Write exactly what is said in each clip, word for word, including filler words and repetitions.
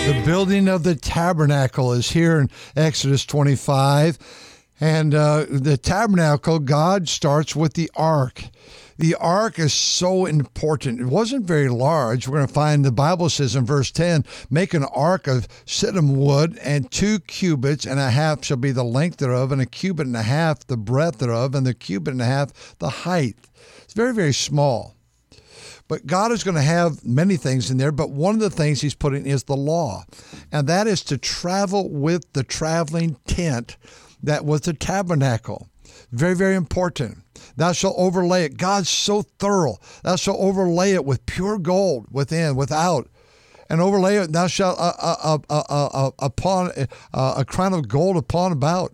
The building of the tabernacle is here in Exodus twenty-five. And uh, the tabernacle, God starts with the ark. The ark is so important. It wasn't very large. We're going to find the Bible says in verse ten, make an ark of shittim wood, and two cubits and a half shall be the length thereof, and a cubit and a half the breadth thereof, and the cubit and a half the height. It's very, very small. But God is going to have many things in there, but one of the things he's putting is the law. And that is to travel with the traveling tent that was the tabernacle. Very, very important. Thou shalt overlay it. God's so thorough. Thou shalt overlay it with pure gold within, without. And overlay it, thou shalt uh, uh, uh, uh, uh, upon uh, a crown of gold upon about.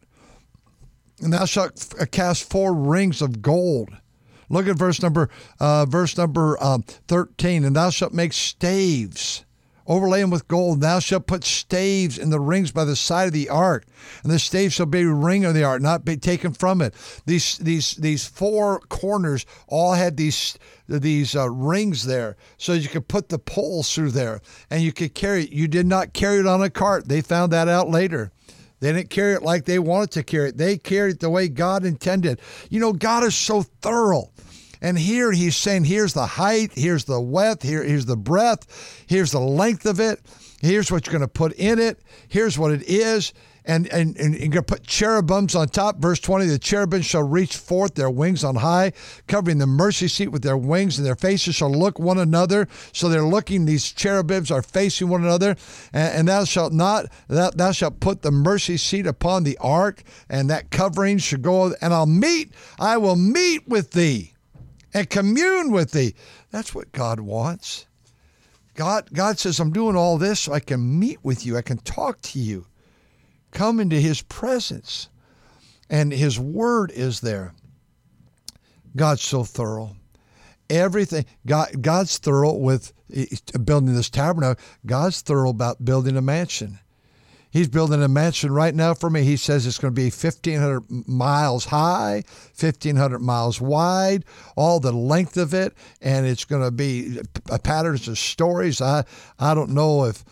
And thou shalt cast four rings of gold. Look at verse number uh, verse number um, thirteen. And thou shalt make staves. Overlay them with gold. Thou shalt put staves in the rings by the side of the ark, and the staves shall be a ring of the ark, not be taken from it. These these these four corners all had these these uh, rings there, so you could put the poles through there, and you could carry it. You did not carry it on a cart. They found that out later. They didn't carry it like they wanted to carry it. They carried it the way God intended. You know, God is so thorough. And here he's saying, here's the height, here's the width, here, here's the breadth, here's the length of it, here's what you're going to put in it, here's what it is, and, and, and you're going to put cherubims on top. Verse twenty, the cherubims shall reach forth their wings on high, covering the mercy seat with their wings, and their faces shall look one another. So they're looking, these cherubims are facing one another, and, and thou shalt not, thou, thou shalt put the mercy seat upon the ark, and that covering should go, and I'll meet, I will meet with thee and commune with thee. That's what God wants. God, God says, I'm doing all this so I can meet with you. I can talk to you. Come into his presence. And his word is there. God's so thorough. Everything, God, God's thorough with building this tabernacle. God's thorough about building a mansion. He's building a mansion right now for me. He says it's going to be fifteen hundred miles high, fifteen hundred miles wide, all the length of it, and it's going to be patterns of stories. I, I don't know if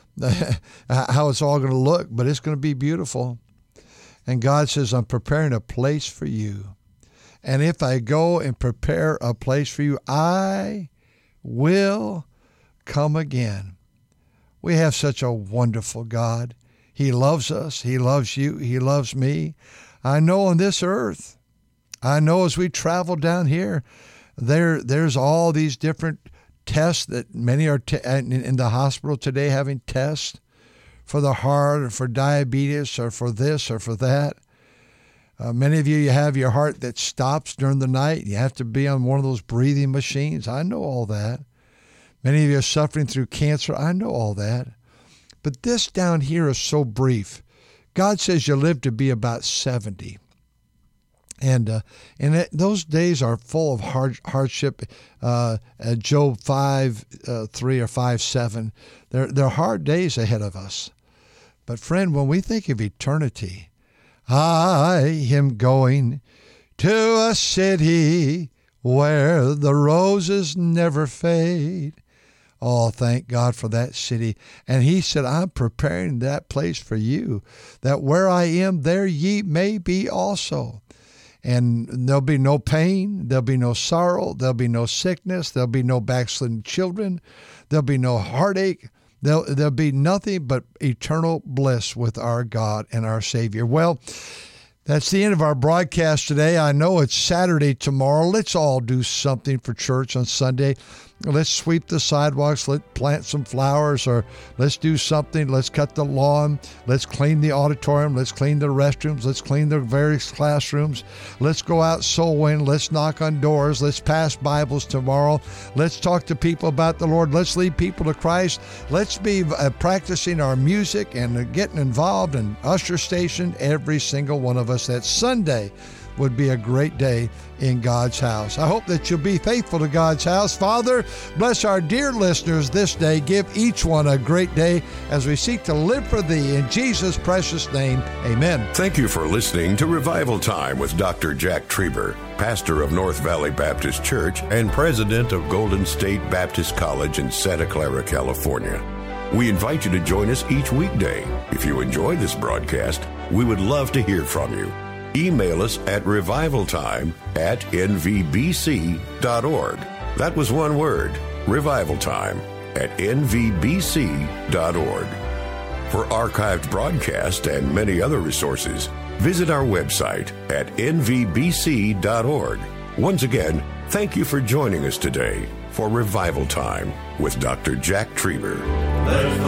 how it's all going to look, but it's going to be beautiful. And God says, I'm preparing a place for you. And if I go and prepare a place for you, I will come again. We have such a wonderful God. He loves us. He loves you. He loves me. I know on this earth, I know as we travel down here, there there's all these different tests that many are t- in, in the hospital today having tests for the heart or for diabetes or for this or for that. Uh, many of you, you have your heart that stops during the night. You have to be on one of those breathing machines. I know all that. Many of you are suffering through cancer. I know all that. But this down here is so brief. God says you live to be about seventy. And uh, and it, those days are full of hard, hardship. Uh, uh, Job five, uh, three or five, seven. They're, they're hard days ahead of us. But friend, when we think of eternity, I am going to a city where the roses never fade. Oh, thank God for that city. And he said, I'm preparing that place for you, that where I am, there ye may be also. And there'll be no pain, there'll be no sorrow, there'll be no sickness, there'll be no backslidden children, there'll be no heartache, there'll, there'll be nothing but eternal bliss with our God and our Savior. Well, that's the end of our broadcast today. I know it's Saturday tomorrow. Let's all do something for church on Sunday. Let's sweep the sidewalks, let's plant some flowers, or let's do something. Let's cut the lawn. Let's clean the auditorium. Let's clean the restrooms. Let's clean the various classrooms. Let's go out soul winning. Let's knock on doors. Let's pass Bibles tomorrow. Let's talk to people about the Lord. Let's lead people to Christ. Let's be uh, practicing our music and uh, getting involved in usher station, every single one of us. That Sunday would be a great day in God's house. I hope that you'll be faithful to God's house. Father, bless our dear listeners this day. Give each one a great day as we seek to live for Thee. In Jesus' precious name, amen. Thank you for listening to Revival Time with Doctor Jack Trieber, pastor of North Valley Baptist Church and president of Golden State Baptist College in Santa Clara, California. We invite you to join us each weekday. If you enjoy this broadcast, we would love to hear from you. Email us at revivaltime at n v b c dot org. That was one word, revivaltime at n v b c dot org. For archived broadcasts and many other resources, visit our website at n v b c dot org. Once again, thank you for joining us today for Revival Time with Doctor Jack Trieber.